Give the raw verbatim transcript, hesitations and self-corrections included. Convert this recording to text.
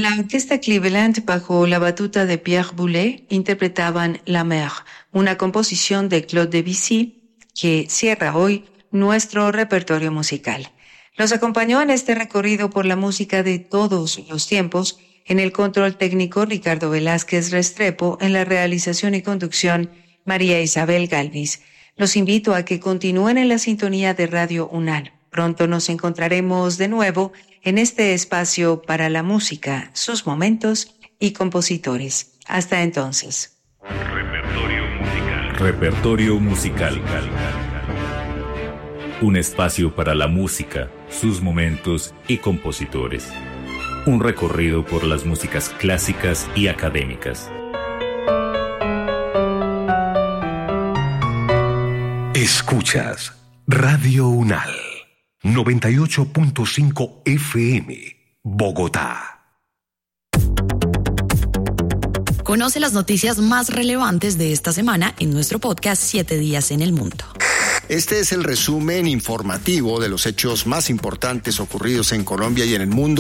La orquesta Cleveland, bajo la batuta de Pierre Boulez, interpretaban La Mer, una composición de Claude Debussy que cierra hoy nuestro repertorio musical. Nos acompañó en este recorrido por la música de todos los tiempos, en el control técnico Ricardo Velázquez Restrepo, en la realización y conducción María Isabel Galvis. Los invito a que continúen en la sintonía de Radio UNAM. Pronto nos encontraremos de nuevo en este espacio para la música, sus momentos y compositores. Hasta entonces. Repertorio musical. Repertorio musical. Un espacio para la música, sus momentos y compositores. Un recorrido por las músicas clásicas y académicas. Escuchas Radio UNAL, noventa y ocho punto cinco F M, Bogotá. Conoce las noticias más relevantes de esta semana en nuestro podcast Siete Días en el Mundo. Este es el resumen informativo de los hechos más importantes ocurridos en Colombia y en el mundo